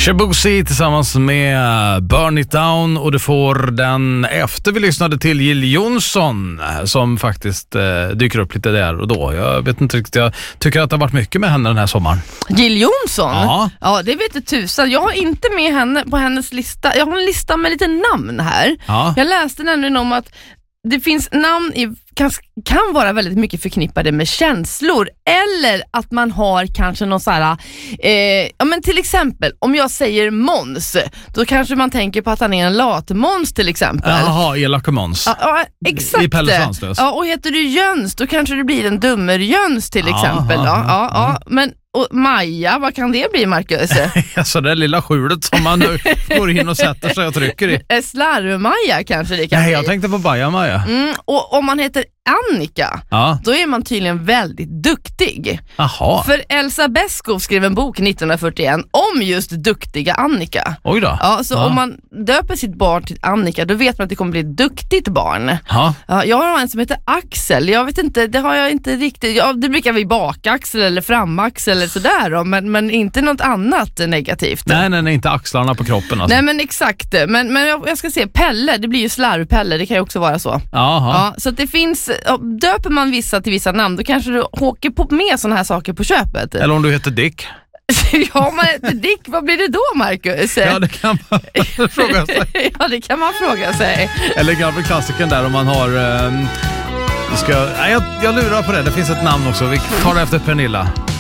Shabuzi tillsammans med Burn It Down, och du får den efter vi lyssnade till Jill Johnson som faktiskt dyker upp lite där och då. Jag vet inte riktigt, jag tycker att det har varit mycket med henne den här sommaren. Jill Johnson? Ja, det vet du tusan. Jag har inte med henne på hennes lista. Jag har en lista med lite namn här. Ja. Jag läste nämligen om att det finns namn kan vara väldigt mycket förknippade med känslor, eller att man har kanske någon så här men till exempel om jag säger Måns, då kanske man tänker på att han är en latmåns till exempel. Jaha, elaka Måns. Ja, exakt. I Pelle Svanslös. Ja, och heter du Jöns, då kanske det blir en dummer-Jöns till exempel. Men och Maja, vad kan det bli, Marcus? Alltså det lilla skjulet som man nu går in och sätter sig och trycker i. Slarv-Maja kanske det kan bli. Nej, jag tänkte på Baja-Maja. Och om man heter Annika, då är man tydligen väldigt duktig. Aha. För Elsa Beskow skrev en bok 1941 om just duktiga Annika. Oj då. Ja, så om man döper sitt barn till Annika, då vet man att det kommer bli ett duktigt barn. Ja, jag har en som heter Axel. Jag vet inte, det har jag inte riktigt. Det brukar vi bakaxel eller framaxel eller sådär då, men inte något annat negativt. Nej, inte axlarna på kroppen alltså. Nej, men exakt. Men jag ska se, Pelle, det blir ju slarvpelle, det kan ju också vara så. Ja, så att det finns, döper man vissa till vissa namn, då kanske du åker på med såna här saker på köpet. Eller om du heter Dick. Ja, man heter Dick, vad blir det då, Marcus? Ja, det kan man fråga sig. Ja, det kan man fråga sig. Eller gamla klassiken där om man har... jag lurar på det, det finns ett namn också. Vi tar det efter Pernilla.